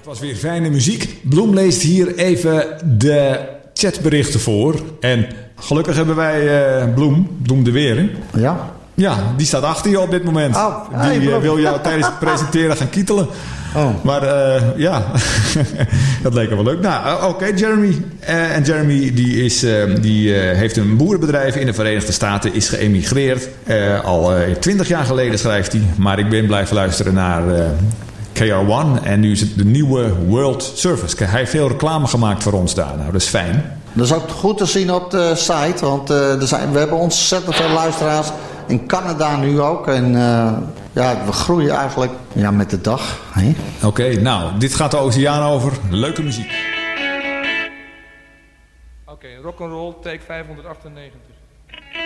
Het was weer fijne muziek. Bloem leest hier even de chatberichten voor. En gelukkig hebben wij Bloem de Weer. Hè? Ja. Ja, die staat achter je op dit moment. Oh, die wil jou tijdens het presenteren gaan kietelen. Oh. Maar ja, dat leek wel leuk. Nou, oké, Jeremy. En Jeremy die heeft een boerenbedrijf in de Verenigde Staten, is geëmigreerd. Al 20 jaar geleden schrijft hij. Maar ik ben blijven luisteren naar KR1. En nu is het de nieuwe World Service. Hij heeft veel reclame gemaakt voor ons daar. Nou, dat is fijn. Dat is ook goed te zien op de site. Want we hebben ontzettend veel luisteraars. In Canada nu ook. En we groeien eigenlijk met de dag. Oké, nou, dit gaat de oceaan over. Leuke muziek. Oké, rock'n'roll, take 598.